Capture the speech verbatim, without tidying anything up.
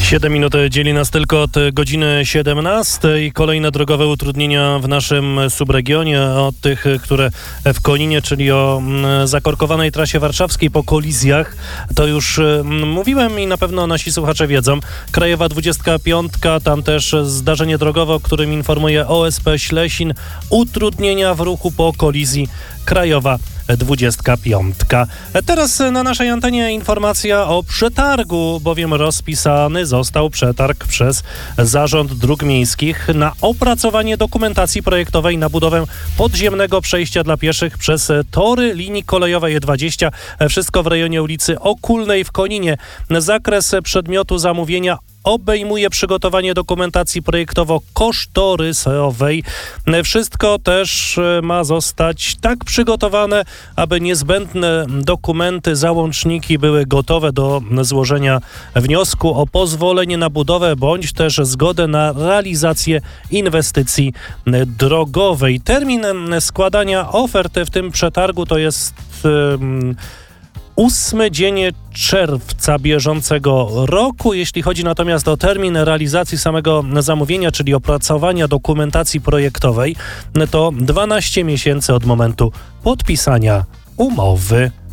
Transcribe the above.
siedem minut dzieli nas tylko od godziny siedemnastej. Kolejne drogowe utrudnienia w naszym subregionie. Od tych, które w Koninie, czyli o zakorkowanej trasie warszawskiej po kolizjach, to już mówiłem i na pewno nasi słuchacze wiedzą. Krajowa dwudziestka piątka, tam też zdarzenie drogowe, o którym informuje O S P Ślesin. Utrudnienia w ruchu po kolizji. Krajowa dwudziestka piątka. Teraz na naszej antenie informacja o przetargu, bowiem rozpisany został przetarg przez Zarząd Dróg Miejskich na opracowanie dokumentacji projektowej na budowę podziemnego przejścia dla pieszych przez tory linii kolejowej E dwadzieścia. Wszystko w rejonie ulicy Okulnej w Koninie. Zakres przedmiotu zamówienia obejmuje przygotowanie dokumentacji projektowo-kosztorysowej. Wszystko też ma zostać tak przygotowane, aby niezbędne dokumenty, załączniki były gotowe do złożenia wniosku o pozwolenie na budowę bądź też zgodę na realizację inwestycji drogowej. Termin składania oferty w tym przetargu to jest um, ósmy dzień czerwca bieżącego roku. Jeśli chodzi natomiast o termin realizacji samego zamówienia, czyli opracowania dokumentacji projektowej, to dwanaście miesięcy od momentu podpisania umowy.